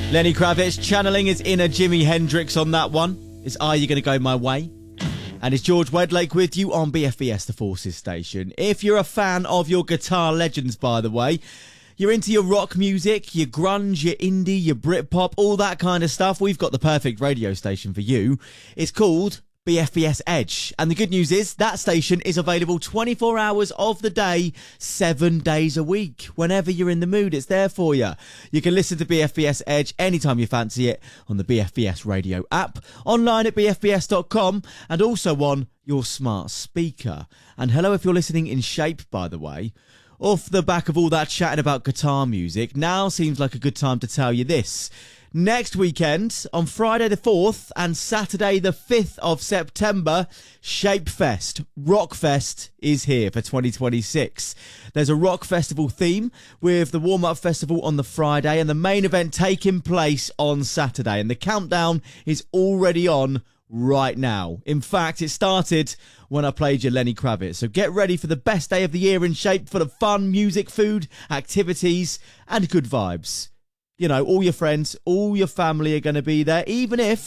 Lenny Kravitz channeling his inner Jimi Hendrix on that one. It's Are You Gonna Go My Way? And it's George Wedlake with you on BFBS The Forces station. If you're a fan of your guitar legends, by the way, you're into your rock music, your grunge, your indie, your Britpop, all that kind of stuff, we've got the perfect radio station for you. It's called BFBS Edge. And the good news is that station is available 24 hours of the day, 7 days a week. Whenever you're in the mood, it's there for you. You can listen to BFBS Edge anytime you fancy it on the BFBS radio app, online at bfbs.com, and also on your smart speaker. And hello if you're listening in Shape, by the way. Off the back of all that chatting about guitar music, now seems like a good time to tell you this. Next weekend, on Friday the 4th and Saturday the 5th of September, Shapefest, Rockfest is here for 2026. There's a rock festival theme with the warm-up festival on the Friday and the main event taking place on Saturday. And the countdown is already on right now. In fact, it started when I played your Lenny Kravitz. So get ready for the best day of the year in Shape, full of fun, music, food, activities and good vibes. You know, all your friends, all your family are going to be there, even if